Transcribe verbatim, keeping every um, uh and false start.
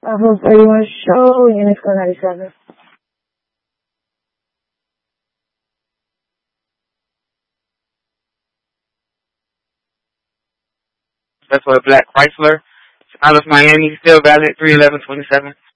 Bravo thirty-one show, unit code ninety-seven. That's for a black Chrysler. Out of Miami, still valid, three eleven twenty-seven.